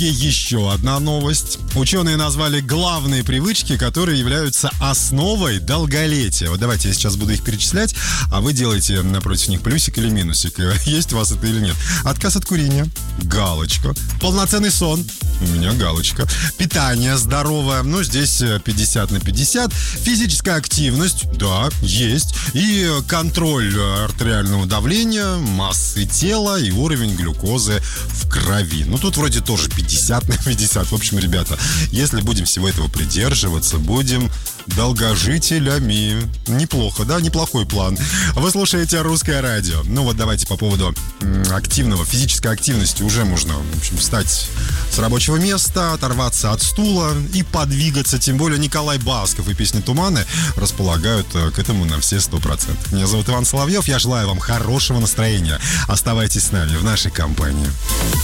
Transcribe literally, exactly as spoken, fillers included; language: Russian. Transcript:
И еще одна новость. Ученые назвали главные привычки, которые являются основой долголетия. Вот давайте я сейчас буду их перечислять, а вы делаете напротив них плюсик или минусик. Есть у вас это или нет. Отказ от курения. Галочка. Полноценный сон. У меня галочка. Питание здоровое. Ну, здесь пятьдесят на пятьдесят. Физическая активность. Да, есть. И контроль артериального давления, массы тела и уровень глюкозы в крови. Ну, тут вроде тоже пятьдесят на пятьдесят. В общем, ребята, если будем всего этого придерживаться, будем долгожителями. Неплохо, да? Неплохой план. Вы слушаете «Русское радио». Ну вот давайте по поводу активного, физической активности. Уже можно, в общем, встать с рабочего места, оторваться от стула и подвигаться. Тем более Николай Басков и песня «Туманы» располагают к этому на все сто процентов. Меня зовут Иван Соловьев. Я желаю вам хорошего настроения. Оставайтесь с нами в нашей компании.